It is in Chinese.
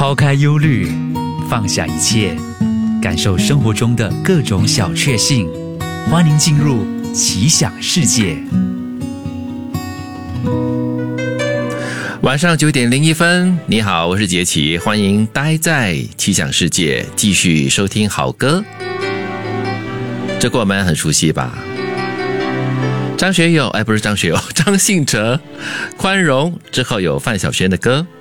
抛开忧虑，放下一切，感受生活中的各种小确幸。欢迎进入奇想世界。 晚上9:01，你好，我是杰奇，欢迎待在奇想世界，继续收听好歌。这过门很熟悉吧？张学友，不是张学友，张信哲，宽容之后有范晓萱的歌，